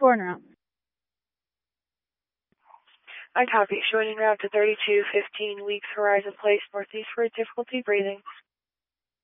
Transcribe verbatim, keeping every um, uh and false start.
four en route. I copy. Showing en route to thirty-two fifteen Weeks, Horizon Place, Northeast for difficulty breathing.